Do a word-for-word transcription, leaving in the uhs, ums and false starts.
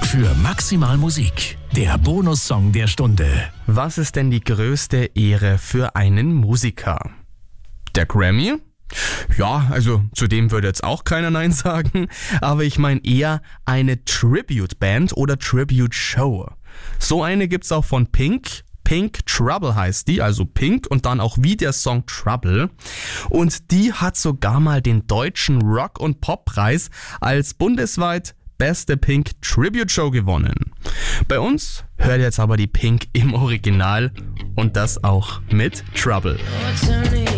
Für maximal Musik, der Bonussong der Stunde. Was ist denn die größte Ehre für einen Musiker? Der Grammy? Ja, also zu dem würde jetzt auch keiner Nein sagen, aber ich meine eher eine Tribute-Band oder Tribute-Show. So eine gibt's auch von Pink. Pink Trouble heißt die, also Pink und dann auch wie der Song Trouble. Und die hat sogar mal den deutschen Rock- und Poppreis als bundesweit beste Pink Tribute Show gewonnen. Bei uns hört jetzt aber die Pink im Original und das auch mit Trouble.